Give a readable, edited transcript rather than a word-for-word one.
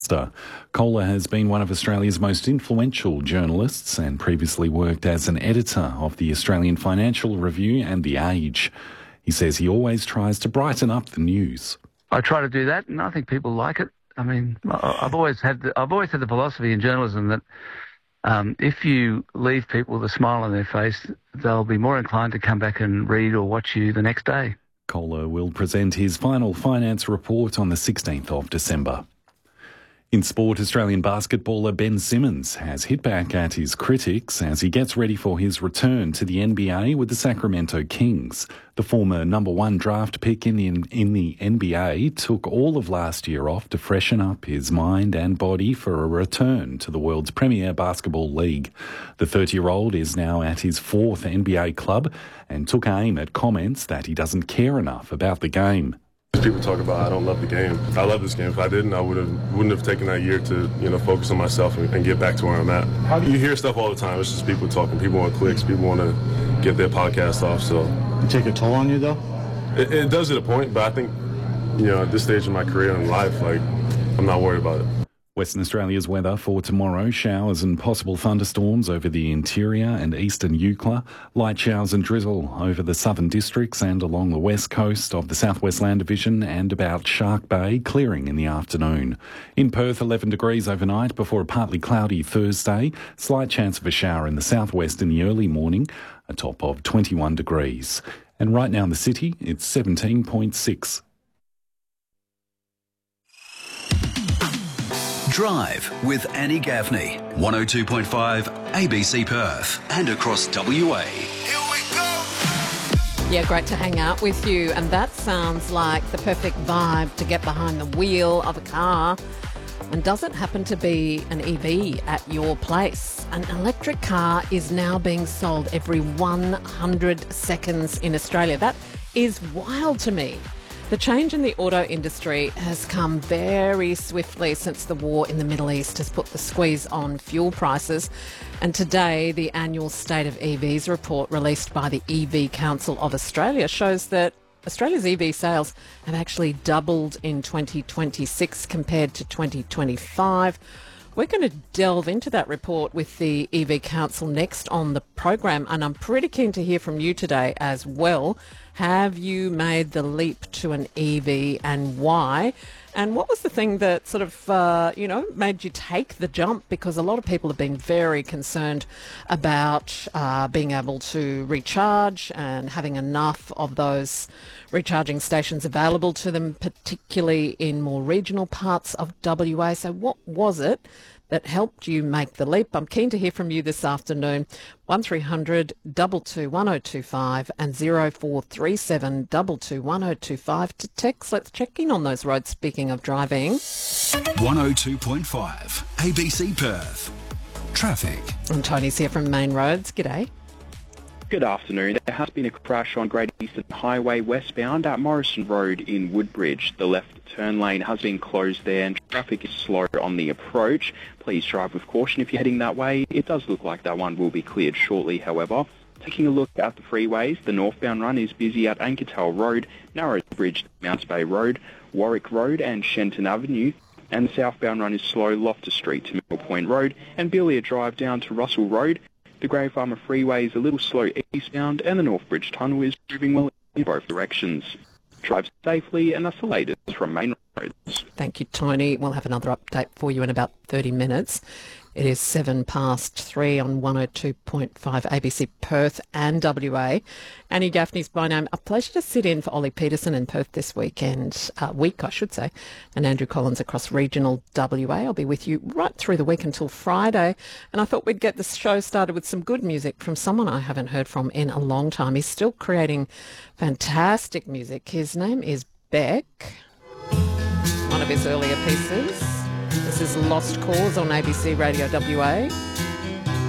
disaster. Kohler has been one of Australia's most influential journalists and previously worked as an editor of the Australian Financial Review and The Age. He says he always tries to brighten up the news. I try to do that, and I think people like it. I mean, I've always had the philosophy in journalism that if you leave people with a smile on their face, they'll be more inclined to come back and read or watch you the next day. Kohler will present his final finance report on the 16th of December. In sport, Australian basketballer Ben Simmons has hit back at his critics as he gets ready for his return to the NBA with the Sacramento Kings. The former number one draft pick in the NBA took all of last year off to freshen up his mind and body for a return to the world's premier basketball league. The 30-year-old is now at his fourth NBA club and took aim at comments that he doesn't care enough about the game. People talk about I don't love the game. I love this game. If I didn't, I wouldn't have taken that year to focus on myself and get back to where I'm at. You hear stuff all the time. It's just people talking. People want clicks. People want to get their podcast off. So it take a toll on you though? It does at a point, but I think at this stage of my career and life, I'm not worried about it. Western Australia's weather for tomorrow: showers and possible thunderstorms over the interior and eastern Eucla, light showers and drizzle over the southern districts and along the west coast of the Southwest Land Division and about Shark Bay, clearing in the afternoon. In Perth, 11 degrees overnight before a partly cloudy Thursday, slight chance of a shower in the southwest in the early morning, a top of 21 degrees. And right now in the city, it's 17.6. Drive with Annie Gaffney, 102.5 ABC Perth and across WA. Here we go. Yeah, great to hang out with you. And that sounds like the perfect vibe to get behind the wheel of a car. And does it happen to be an EV at your place? An electric car is now being sold every 100 seconds in Australia. That is wild to me. The change in the auto industry has come very swiftly since the war in the Middle East has put the squeeze on fuel prices. And today, the annual State of EVs report released by the EV Council of Australia shows that Australia's EV sales have actually doubled in 2026 compared to 2025. We're going to delve into that report with the EV Council next on the program, and I'm pretty keen to hear from you today as well. Have you made the leap to an EV and why? And what was the thing that sort of, made you take the jump? Because a lot of people have been very concerned about being able to recharge and having enough of those recharging stations available to them, particularly in more regional parts of WA. So what was it that helped you make the leap? I'm keen to hear from you this afternoon. 1300 222 1025 and 0437 222 1025 to text. Let's check in on those roads. Speaking of driving, 102.5 ABC Perth. Traffic. And Tony's here from Main Roads. G'day. Good afternoon. There has been a crash on Great Eastern Highway westbound at Morrison Road in Woodbridge. The left turn lane has been closed there and traffic is slow on the approach. Please drive with caution if you're heading that way. It does look like that one will be cleared shortly, however. Taking a look at the freeways, the northbound run is busy at Ankertel Road, Narrows Bridge, Mounts Bay Road, Warwick Road and Shenton Avenue. And the southbound run is slow Loftus Street to Mill Point Road and Billiard Drive down to Russell Road. The Grey Farmer Freeway is a little slow eastbound and the North Bridge Tunnel is moving well in both directions. Drive safely, and that's the latest from Main Roads. Thank you, Tony. We'll have another update for you in about 30 minutes. It is 3:07 on 102.5 ABC Perth and WA. Annie Gaffney's by name. A pleasure to sit in for Ollie Peterson in Perth this weekend, and Andrew Collins across regional WA. I'll be with you right through the week until Friday. And I thought we'd get the show started with some good music from someone I haven't heard from in a long time. He's still creating fantastic music. His name is Beck. One of his earlier pieces. This is Lost Cause on ABC Radio WA.